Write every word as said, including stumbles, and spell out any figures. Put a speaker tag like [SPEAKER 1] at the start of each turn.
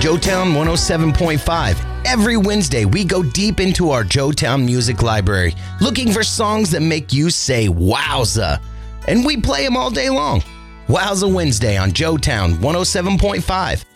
[SPEAKER 1] Joetown one oh seven point five. Every Wednesday, we go deep into our Joetown music library, looking for songs that make you say wowza. And we play them all day long. Wowza Wednesday on Joetown one oh seven point five.